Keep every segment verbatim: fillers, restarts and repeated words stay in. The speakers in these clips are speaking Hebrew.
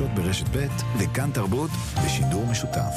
חדשות ברשת ב' וכאן תרבות בשידור משותף.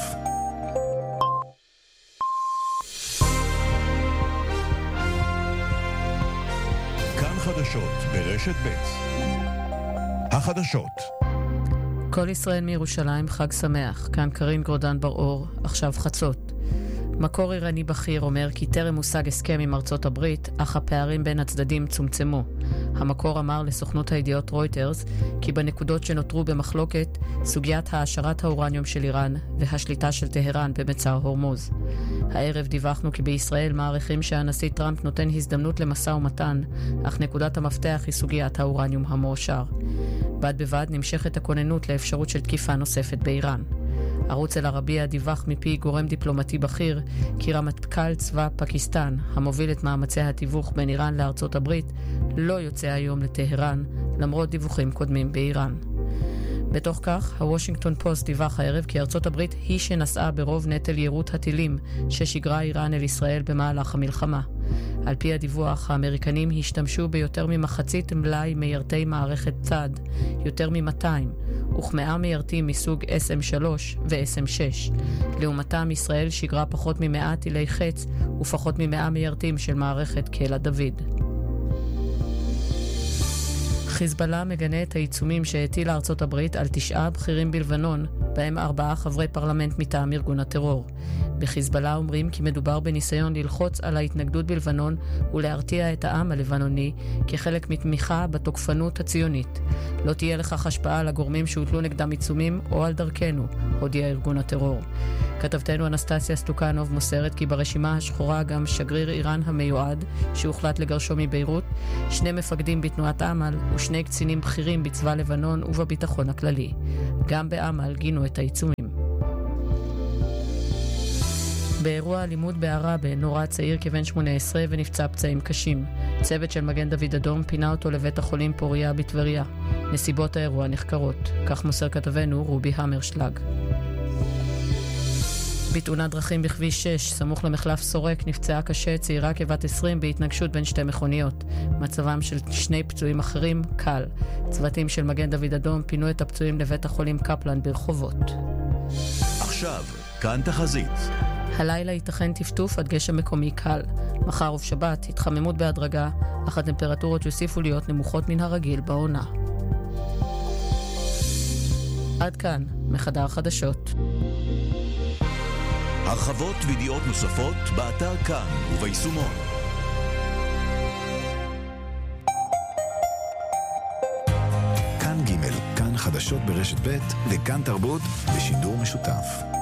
כאן חדשות ברשת ב'. החדשות. כל ישראל מירושלים, חג שמח. כאן קרין גרודן בר-אור, עכשיו חצות. מקור איראני בכיר אומר כי טרם הושג הסכם עם ארצות הברית, אך הפערים בין הצדדים צומצמו. המקור אמר לסוכנות הידיעות רויטרס כי בנקודות שנותרו במחלוקת, סוגיית העשרת האורניום של איראן והשליטה של טהרן במצר הורמוז. הערב דיווחנו כי בישראל מעריכים שהנשיא טראמפ נותן הזדמנות למשא ומתן, אך נקודת המפתח היא סוגיית האורניום המועשר. בד בבד נמשכת הכוננות לאפשרות של תקיפה נוספת באיראן. ערוץ אל-ערבייה דיווח מפי גורם דיפלומטי בכיר כי רמטכ"ל צבא פקיסטן, המוביל את מאמצי התיווך בין איראן לארצות הברית, לא יוצא היום לטהרן, למרות דיווחים קודמים באיראן. בתוך כך, הוושינגטון פוסט דיווח הערב כי ארצות הברית היא שנשאה ברוב נטל יירוט הטילים ששיגרה איראן אל ישראל במהלך המלחמה. על פי הדיווח, האמריקנים השתמשו ביותר ממחצית מלאי מיירטי מערכת צד, יותר מ-מאתיים, וכמאה מיירטים מסוג אס אם שלוש ו-אס אם שש. לעומתם, ישראל שיגרה פחות ממאה טילי חץ ופחות ממאה מיירטים של מערכת קלע דוד. חיזבאללה מגנה את העיצומים שהטילה ארצות הברית על תשעה בכירים בלבנון, בהם ארבעה חברי פרלמנט מטעם ארגון הטרור. בחיזבאללה אומרים כי מדובר בניסיון ללחוץ על ההתנגדות בלבנון ולהרתיע את העם הלבנוני כחלק מתמיכה בתוקפנות הציונית. לא תהיה לכך השפעה על הגורמים שהוטלו נגדם עיצומים או על דרכנו, הודיע ארגון הטרור. כתבתנו אנסטסיה סטוקנוב מוסרת כי ברשימה השחורה גם שגריר איראן המיועד, שהוחלט לגרשו מביירות, שני מפקדים בתנועת עמל ושני קצינים בכירים בצבא לבנון ובביטחון הכללי. גם בעמל גינו את העיצומים. באירוע אלימות בעראבה נורה צעיר כבן שמונה עשרה ונפצע פצעים קשים. צוות של מגן דוד אדום פינה אותו לבית החולים פוריה בטבריה. נסיבות האירוע נחקרות. כך מוסר כתבנו רובי המרשלג. בתאונת דרכים בכביש שש, סמוך למחלף סורק, נפצעה קשה צעירה כבת עשרים בהתנגשות בין שתי מכוניות. מצבם של שני פצועים אחרים קל. צוותים של מגן דוד אדום פינו את הפצועים לבית החולים קפלן ברחובות. עכשיו, כאן תחזית. הלילה ייתכן טפטוף עד גשם מקומי קל. מחר ובשבת התחממות בהדרגה, אך הטמפרטורות יוסיפו להיות נמוכות מן הרגיל בעונה. עד כאן, מחדר חדשות. הרחבות וידיעות נוספות באתר כאן וביישומון. כאן ג', כאן חדשות ברשת ב' וכאן תרבות בשידור משותף.